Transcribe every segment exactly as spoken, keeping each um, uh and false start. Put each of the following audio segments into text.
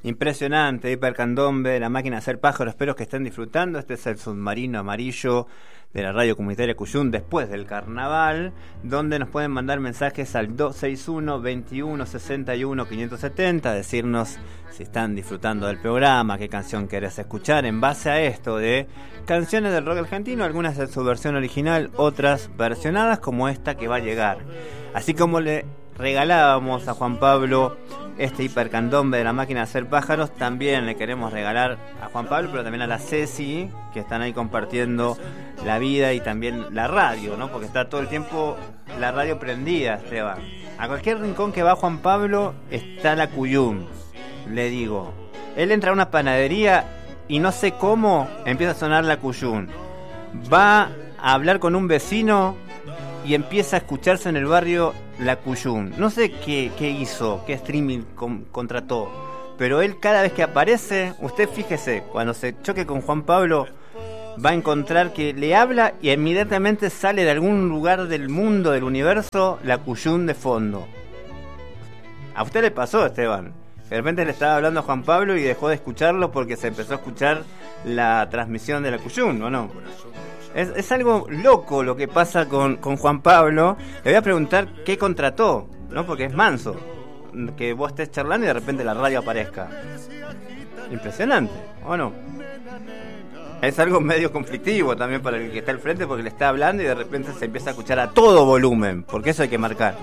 Impresionante, hipercandombe, la máquina de hacer pájaros. Espero que estén disfrutando. Este es el submarino amarillo de la radio comunitaria Cuyum después del carnaval, donde nos pueden mandar mensajes al dos seis uno, veintiuno, sesenta y uno, quinientos setenta, decirnos si están disfrutando del programa, qué canción querés escuchar en base a esto de canciones del rock argentino, algunas en su versión original, otras versionadas como esta que va a llegar. Así como le regalábamos a Juan Pablo este hipercandombe de la máquina de hacer pájaros, también le queremos regalar a Juan Pablo, pero también a la Ceci, que están ahí compartiendo la vida y también la radio, ¿no? Porque está todo el tiempo la radio prendida, Esteban. A cualquier rincón que va Juan Pablo está la Cuyum, le digo. Él entra a una panadería y no sé cómo empieza a sonar la Cuyum. Va a hablar con un vecino y empieza a escucharse en el barrio la Cuyum. No sé qué, qué hizo, qué streaming con, contrató, pero él cada vez que aparece, usted fíjese, cuando se choque con Juan Pablo, va a encontrar que le habla y inmediatamente sale de algún lugar del mundo, del universo, la Cuyum de fondo. ¿A usted le pasó, Esteban? De repente le estaba hablando a Juan Pablo y dejó de escucharlo porque se empezó a escuchar la transmisión de la Cuyum, ¿o no? Es, es algo loco lo que pasa con, con Juan Pablo. Le voy a preguntar qué contrató, ¿no? Porque es manso que vos estés charlando y de repente la radio aparezca. Impresionante, ¿o no? Es algo medio conflictivo también para el que está al frente, porque le está hablando y de repente se empieza a escuchar a todo volumen, porque eso hay que marcar.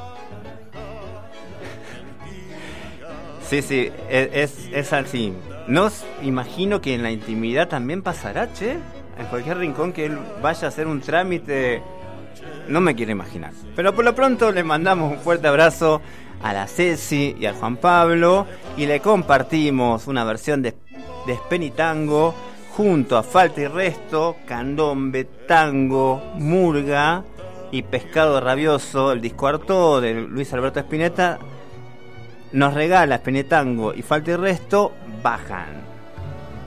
Sí, sí, es, es, es así. No imagino que en la intimidad también pasará, che. En cualquier rincón que él vaya a hacer un trámite, no me quiero imaginar. Pero por lo pronto le mandamos un fuerte abrazo a la Ceci y a Juan Pablo y le compartimos una versión de, de Spenitango junto a Falta y Resto, Candombe, Tango, Murga y Pescado Rabioso. El disco Artaud de Luis Alberto Spinetta nos regala Spenitango y Falta y Resto, Bajan.